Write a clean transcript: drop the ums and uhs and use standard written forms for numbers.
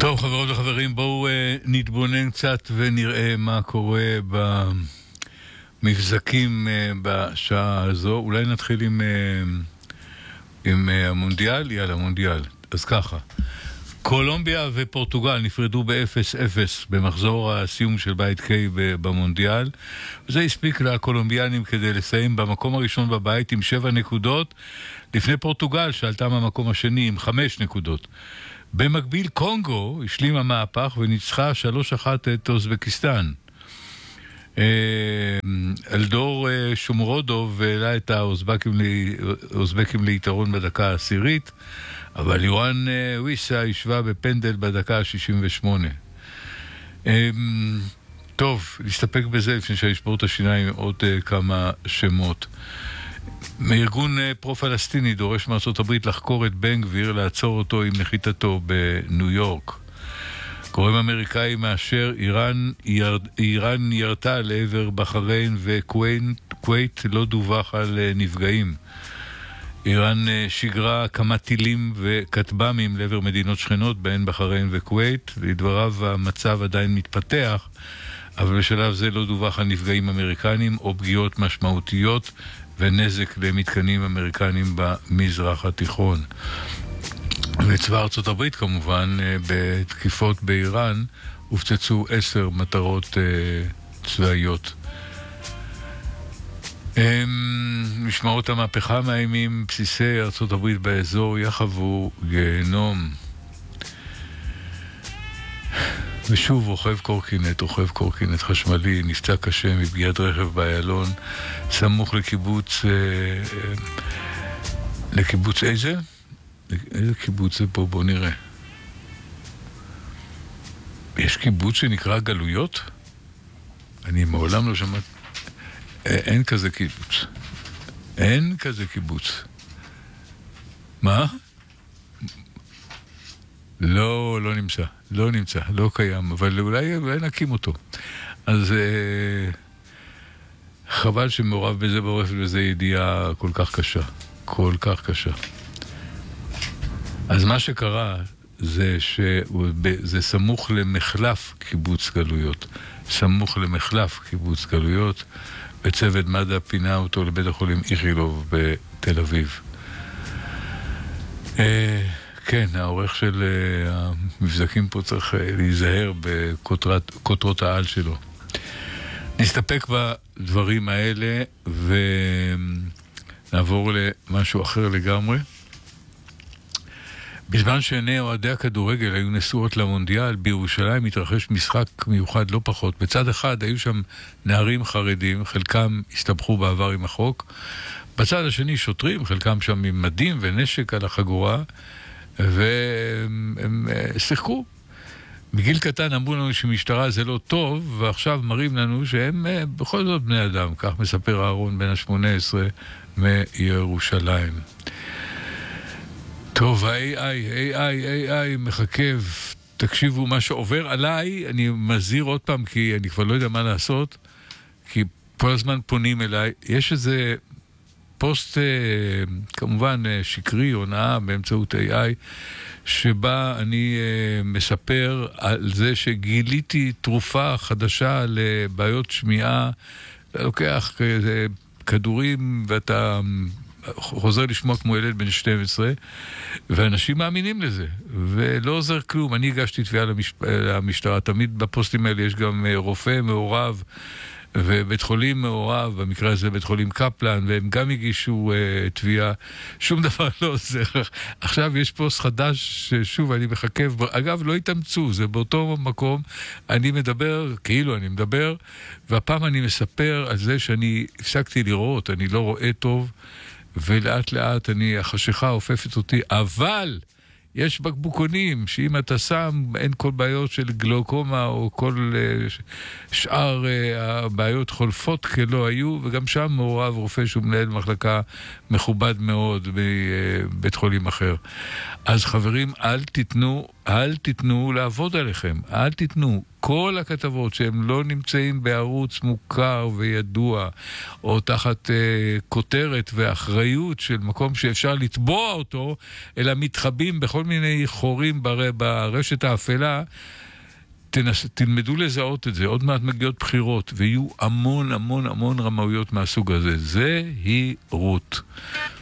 טוב, חברות וחברים, בואו נתבונן קצת ונראה מה קורה במבזקים בשעה הזו. אולי נתחיל עם המונדיאל? יאללה, מונדיאל. אז ככה, קולומביה ופורטוגל נפרדו ב-0-0 במחזור הסיום של בית K במונדיאל. וזה הספיק לקולומביאנים כדי לסיים במקום הראשון בבית עם 7 נקודות, לפני פורטוגל שעלתה מהמקום השני עם 5 נקודות. במקביל קונגו השלימה מהפך וניצחה 3-1 את אוזבקיסטן. אלדור שומרודוב העלה את האוזבקים ליתרון בדקה העשירית, אבל יואן וויסה השווה בפנדל בדקה ה-68. טוב, להסתפק בזה לפני שישבור את השיניים עוד כמה שמות. מארגון פרו-פלסטיני דורש מארצות הברית לחקור את בן גביר, לעצור אותו עם נחיתתו בניו יורק. גורם אמריקאי מאשר איראן ירתה לעבר בחריין וכווית לא דווח על נפגעים. איראן שיגרה כמה טילים וכטב"מים לעבר מדינות שכנות בהן בחריין וכווית. לדבריו המצב עדיין מתפתח, אבל בשלב זה לא דווח על נפגעים אמריקנים או פגיעות משמעותיות ונזק למתקנים אמריקנים במזרח התיכון. וצבא ארצות הברית כמובן בתקיפות באיראן הופצצו 10 מטרות צבאיות. משמרות המהפכה מאיימים בסיסי ארצות הברית באזור יחוו גיהנום. ושוב רוכב קורקינט חשמלי נפצע קשה מפגיעת רכב באיילון סמוך לקיבוץ איזה? איזה קיבוץ זה פה? בוא נראה. יש קיבוץ שנקרא גלויות? אני מעולם לא שמעת. אין כזה קיבוץ. מה? לא נמצא, לא קיים, אבל אולי נקים אותו. אז חבל שמעורב בזה בעורף, וזה ידיעה כל כך קשה. אז מה שקרה זה שזה סמוך למחלף קיבוץ גלויות, וצוות מד"א פינה אותו לבית החולים איכילוב בתל אביב. כן, העורך של המבזקים פה צריך להיזהר בכותרות העל שלו. נסתפק בדברים האלה ונעבור למשהו אחר לגמרי. בזמן שעיני אוהדי הכדורגל היו נשואות למונדיאל, בירושלים התרחש משחק מיוחד לא פחות. בצד אחד היו שם נערים חרדים, חלקם הסתבכו בעבר עם החוק. בצד השני שוטרים, חלקם שם עם מדים ונשק על החגורה, והם שיחקו. בגיל קטן אמרו לנו שמשטרה זה לא טוב, ועכשיו מראים לנו שהם בכל זאת בני אדם, כך מספר אהרון בן ה-18 מירושלים. טוב, AI מחכב, תקשיבו מה שעובר עליי, אני מזהיר עוד פעם כי אני כבר לא יודע מה לעשות, כי כל הזמן פונים אליי, יש איזה פוסט כמובן שקרי, הונאה באמצעות AI, שבה אני מספר על זה שגיליתי תרופה חדשה לבעיות שמיעה, לוקח כדורים ואתה חוזר לשמוע כמו ילד בן 12, ואנשים מאמינים לזה, ולא עוזר כלום. אני הגשתי תביעה למשטרה, תמיד בפוסטים האלה יש גם רופא מעורב, ובית חולים מעורב, במקרה הזה בית חולים קפלן, והם גם הגישו תביעה, שום דבר לא עוזר. עכשיו יש פוסט חדש ששוב אני מחכה, אגב לא התאמצו, זה באותו מקום, אני מדבר, כאילו אני מדבר, והפעם אני מספר על זה שאני הפסקתי לראות, אני לא רואה טוב, ולאט לאט החשיכה הופפת אותי, אבל יש בקבוקונים שאם אתה שם אין כל בעיות של גלוקומה או כל שאר הבעיות חולפות כלא היו, וגם שם מעורב רופא שהוא מנהל מחלקה מכובד מאוד בבית חולים אחר. אז חברים, אל אל תיתנו לעבוד עליכם, אל תיתנו. כל הכתבות שהם לא נמצאים בערוץ מוכר וידוע, או תחת כותרת ואחריות של מקום שאפשר לתבוע אותו, אלא מתחבים בכל מיני חורים ברשת האפלה, תלמדו לזהות את זה. עוד מעט מגיעות בחירות, ויהיו המון המון המון רמאויות מהסוג הזה. זה היא רות.